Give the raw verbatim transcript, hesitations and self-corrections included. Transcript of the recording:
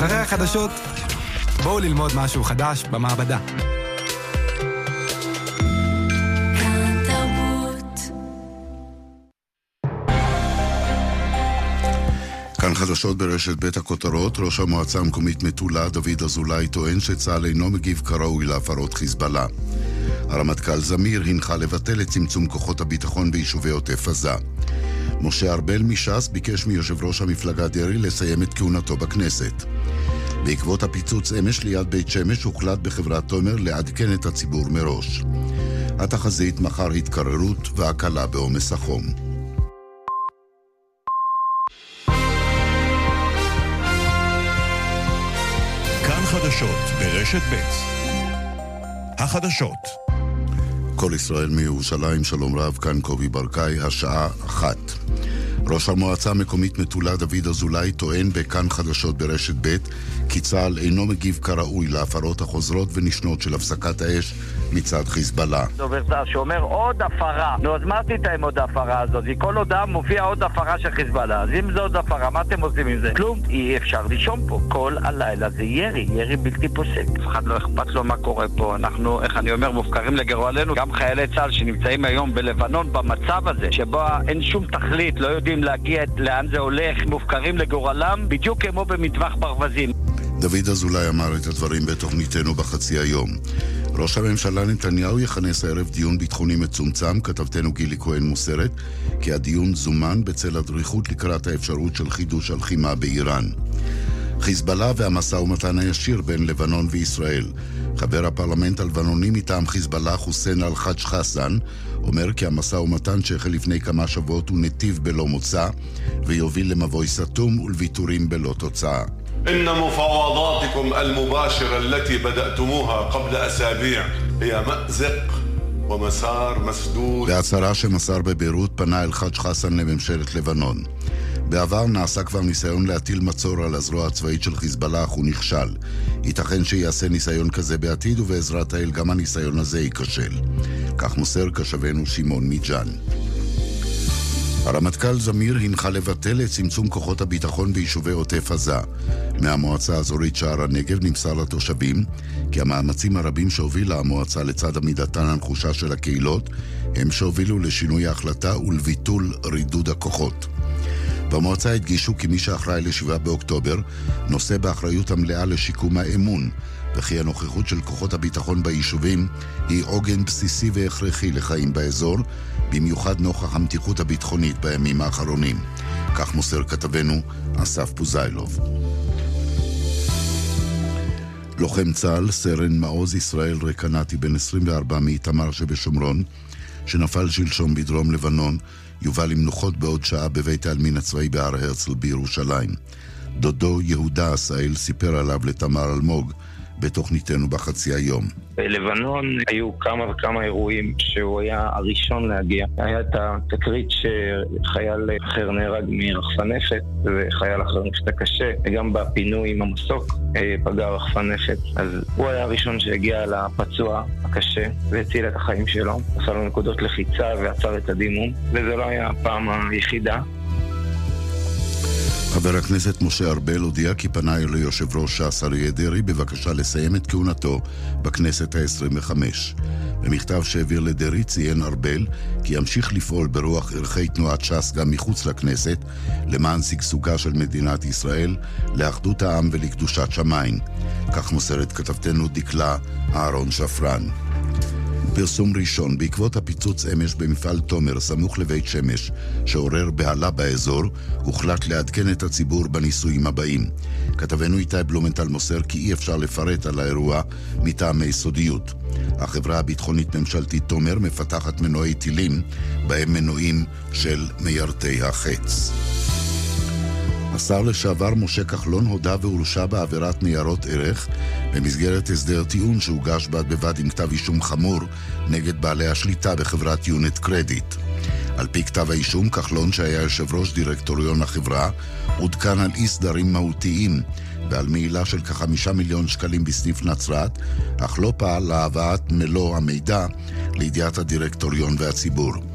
אחרי החדשות, בואו ללמוד משהו חדש במעבדה. כאן חדשות ברשת בית הכותרות. ראש המועצה המקומית מטולה דוד אזולאי טוען שצה"ל אינו מגיב כראוי להפרות חיזבאללה. הרמטכ"ל זמיר הנחה לבטל את צמצום כוחות הביטחון ביישובי עוטף עזה. משה ארבל מש"ס ביקש מיושב ראש המפלגה דרעי לסיים את כהונתו בכנסת. בעקבות הפיצוץ אמש ליד בית שמש הוחלט בחברת תומר לעדכן את הציבור מראש. התחזית מחר התקררות והקלה בעומס החום. כאן חדשות ברשת ב'. החדשות. כל ישראל מירושלים, שלום רב, כאן קובי ברקאי, השעה אחת. ראש המועצה המקומית מטולה דוד אזולאי טוען בכאן חדשות ברשת ב' כי צה"ל אינו מגיב כראוי להפרות החוזרות ונשנות של הפסקת האש מצד חיזבאללה. דובר צה"ל שאומר עוד הפרה. נו, אז מה עשית עם עוד הפרה הזאת? כל הודעה מופיע עוד הפרה של חיזבאללה. אז אם זה עוד הפרה, מה אתם עושים עם זה? כלום, אי אפשר לישון פה. כל הלילה זה ירי, ירי בלתי פוסק. אף אחד לא אכפת לו מה קורה פה. אנחנו, איך אני אומר, מופקרים לגורלנו. גם חיילי צה"ל שנמצאים היום בלבנון במצב הזה, שבו אין שום תכלית, לא יודעים להגיע לאן זה הולך, מופקרים לגורלם, בדיוק כמו במטווח ברווזים. דוד אזולאי אמר את הדברים בתוכניתנו בחצי היום. ראש הממשלה נתניהו יכנס הערב דיון ביטחוני מצומצם. כתבתנו גילי כהן מוסרת כי הדיון זומן בצל הדריכות לקראת האפשרות של חידוש הלחימה באיראן. חיזבאללה והמשא ומתן הישיר בין לבנון וישראל. חבר הפרלמנט הלבנוני מטעם חיזבאללה חוסיין אל-חאג' חסן אומר כי המשא ומתן שהחל לפני כמה שבועות הוא נתיב בלא מוצא ויוביל למבוי סתום ולוויתורים בלא תוצאה. إن مفاوضاتكم المباشرة التي بدأتموها قبل أسابيع هي مأزق ומסר מסדוד. בהצהרה שמסר בביירות פנה אל-חאג' חסן לממשלת לבנון. בעבר נעשה כבר ניסיון להטיל מצור על הזרוע הצבאית של חיזבאללה, אך הוא נכשל. ייתכן שיעשה ניסיון כזה בעתיד, ובעזרת האל גם הניסיון הזה ייכשל. כך מוסר קשבנו שמעון מיג'אן. הרמטכ"ל זמיר הנחה לבטל את צמצום כוחות הביטחון ביישובי עוטף עזה. מהמועצה האזורית שער הנגב נמסר לתושבים כי המאמצים הרבים שהובילה המועצה לצד עמידתן הנחושה של הקהילות הם שהובילו לשינוי ההחלטה ולביטול רידוד הכוחות. במועצה הדגישו כי מי שאחראי לשבעה באוקטובר נושא באחריות המלאה לשיקום האמון, וכי הנוכחות של כוחות הביטחון ביישובים היא עוגן בסיסי והכרחי לחיים באזור, במיוחד נוכח המתיחות הביטחונית בימים האחרונים. כך מוסר כתבנו אסף פוזיילוב. לוחם צה"ל, סרן מעוז ישראל רקנתי בן עשרים וארבע מאיתמר שבשומרון, שנפל שלשום בדרום לבנון, יובא למנוחות בעוד שעה בבית העלמין הצבאי בהר הרצל בירושלים. דודו יהודה עשאל סיפר עליו לתמר אלמוג בתוכניתנו בחצי היום. בלבנון היו כמה וכמה אירועים שהוא היה הראשון להגיע. היה את התקרית שחייל אחר נהרג מרחפן נפץ, וחייל אחר נפצע קשה, וגם בפינוי עם המסוק פגע רחפן נפץ. אז הוא היה הראשון שהגיע לפצוע הקשה והציל את החיים שלו. עשה לו נקודות לחיצה ועצר את הדימום, וזה לא היה הפעם היחידה. חבר הכנסת משה ארבל הודיע כי פנה אל יושב ראש ש"ס אריה דרעי בבקשה לסיים את כהונתו בכנסת ה-עשרים וחמש. במכתב שהעביר לדרעי ציין ארבל כי ימשיך לפעול ברוח ערכי תנועת ש"ס גם מחוץ לכנסת למען שגשוגה של מדינת ישראל, לאחדות העם ולקדושת שמיים. כך מוסרת כתבתנו דקלה אהרון שפרן. פרסום ראשון: בעקבות הפיצוץ אמש במפעל תומר סמוך לבית שמש שעורר בהלה באזור, הוחלט לעדכן את הציבור בניסויים הבאים. כתבנו איתי בלומנטל מוסר כי אי אפשר לפרט על האירוע מטעמי סודיות. החברה הביטחונית ממשלתית תומר מפתחת מנועי טילים בהם מנועים של מיירטי החץ. השר לשעבר משה כחלון הודה והורשע בעבירת ניירות ערך במסגרת הסדר טיעון שהוגש בד בבד עם כתב אישום חמור נגד בעלי השליטה בחברת יונט קרדיט. על פי כתב האישום, כחלון שהיה יושב ראש דירקטוריון החברה עודכן על אי סדרים מהותיים ועל מעילה של כחמישה מיליון שקלים בסניף נצרת, אך לא פעל להבאת מלוא המידע לידיעת הדירקטוריון והציבור.